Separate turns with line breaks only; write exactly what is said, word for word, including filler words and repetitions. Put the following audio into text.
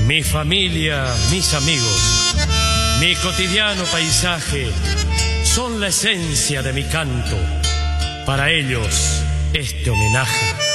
Mi familia, mis amigos, mi cotidiano paisaje son la esencia de mi canto. Para ellos, este homenaje